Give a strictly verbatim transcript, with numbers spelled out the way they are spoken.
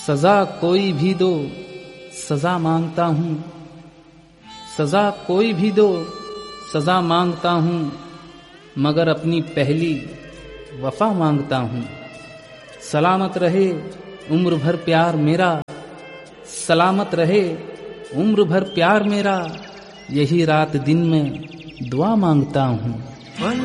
सजा कोई भी दो सजा मांगता हूँ, सजा कोई भी दो सजा मांगता हूँ, मगर अपनी पहली वफा मांगता हूँ। सलामत रहे उम्र भर प्यार मेरा, सलामत रहे उम्र भर प्यार मेरा, यही रात दिन में दुआ मांगता हूँ।